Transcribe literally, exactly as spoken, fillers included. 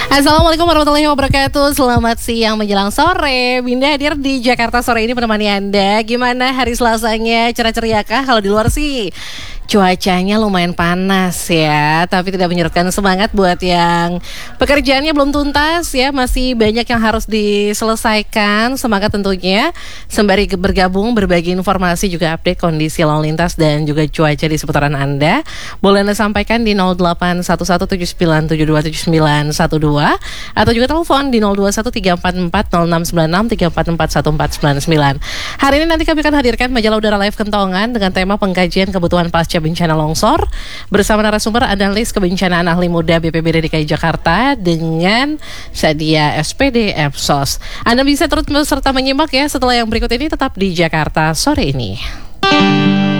Assalamualaikum warahmatullahi wabarakatuh. Selamat siang menjelang sore. Binda hadir di Jakarta sore ini menemani Anda. Gimana hari Selasanya? Cerah-ceriakah? Kalau di luar sih cuacanya lumayan panas ya, tapi tidak menyurutkan semangat buat yang pekerjaannya belum tuntas ya, masih banyak yang harus diselesaikan. Semangat tentunya sembari bergabung berbagi informasi juga update kondisi lalu lintas dan juga cuaca di seputaran Anda. Boleh Anda sampaikan di nol delapan satu satu tujuh sembilan tujuh dua tujuh sembilan satu dua atau juga telepon di nol dua satu tiga empat empat nol enam sembilan enam tiga empat empat satu empat sembilan sembilan. Hari ini nanti kami akan hadirkan majalah udara live Kentongan dengan tema pengkajian kebutuhan pasca bencana longsor bersama narasumber analis kebencanaan ahli muda B P B D D K I Jakarta dengan Sadia S P D Epsos. Anda bisa terus serta menyimak ya setelah yang berikut ini, tetap di Jakarta sore ini.